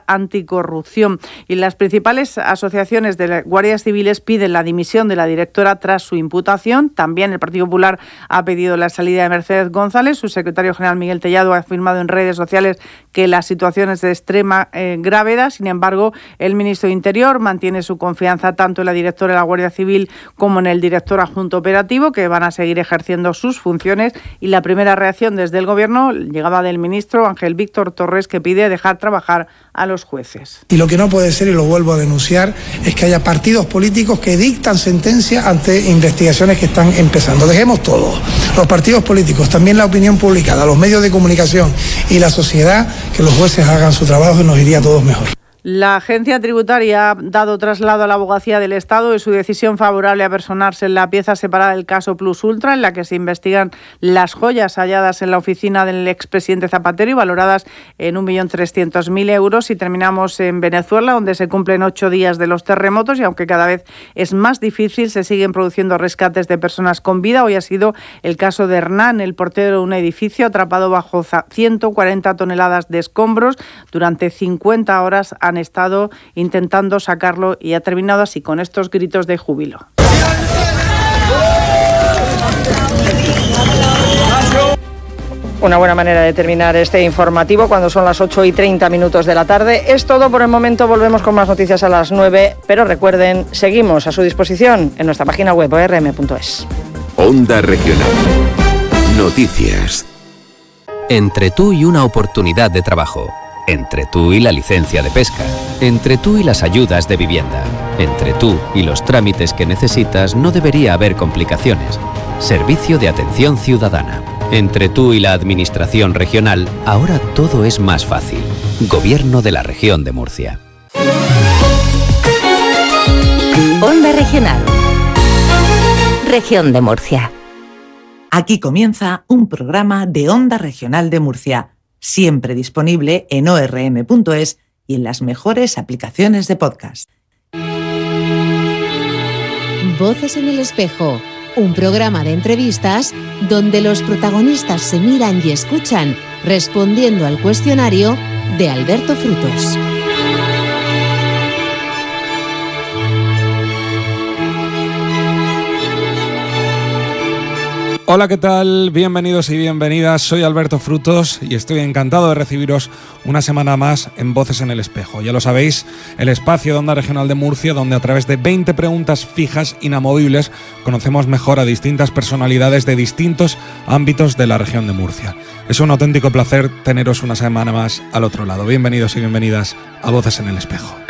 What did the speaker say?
anticorrupción. Y las principales asociaciones de guardias civiles piden la dimisión de la directora tras su imputación. También el Partido Popular ha pedido la salida de Mercedes González. Su secretario general Miguel Tellado ha afirmado en redes sociales que la situación es de extrema gravedad. Sin embargo, el ministro de Interior mantiene su confianza tanto en la directora de la Guardia Civil como en el director adjunto operativo, que van a seguir ejerciendo sus funciones. Y la primera reacción desde el Gobierno llegaba del ministro Ángel Víctor Torres, que pide dejar trabajar a los jueces. Y lo que no puede ser, y lo vuelvo a denunciar, es que haya partidos políticos que dictan sentencia ante investigaciones que están empezando. Dejemos todo, los partidos políticos, también la opinión publicada, los medios de comunicación y la sociedad, que los jueces hagan su trabajo y nos iría a todos mejor. La agencia tributaria ha dado traslado a la Abogacía del Estado de su decisión favorable a personarse en la pieza separada del caso Plus Ultra, en la que se investigan las joyas halladas en la oficina del expresidente Zapatero y valoradas en 1.300.000 euros. Y terminamos en Venezuela, donde se cumplen 8 días de los terremotos y aunque cada vez es más difícil, se siguen produciendo rescates de personas con vida. Hoy ha sido el caso de Hernán, el portero de un edificio atrapado bajo 140 toneladas de escombros. Durante 50 horas han estado intentando sacarlo y ha terminado así, con estos gritos de júbilo. Una buena manera de terminar este informativo cuando son las 8:30 de la tarde. Es todo por el momento, volvemos con más noticias a las 9, pero recuerden, seguimos a su disposición en nuestra página web orm.es. Onda Regional. Noticias. Entre tú y una oportunidad de trabajo. Entre tú y la licencia de pesca. Entre tú y las ayudas de vivienda. Entre tú y los trámites que necesitas no debería haber complicaciones. Servicio de Atención Ciudadana. Entre tú y la Administración Regional, ahora todo es más fácil. Gobierno de la Región de Murcia. Onda Regional. Región de Murcia. Aquí comienza un programa de Onda Regional de Murcia, siempre disponible en orm.es y en las mejores aplicaciones de podcast. Voces en el espejo, un programa de entrevistas donde los protagonistas se miran y escuchan respondiendo al cuestionario de Alberto Frutos. Hola, ¿qué tal? Bienvenidos y bienvenidas. Soy Alberto Frutos y estoy encantado de recibiros una semana más en Voces en el Espejo. Ya lo sabéis, el espacio de Onda Regional de Murcia, donde a través de 20 preguntas fijas, inamovibles, conocemos mejor a distintas personalidades de distintos ámbitos de la región de Murcia. Es un auténtico placer teneros una semana más al otro lado. Bienvenidos y bienvenidas a Voces en el Espejo.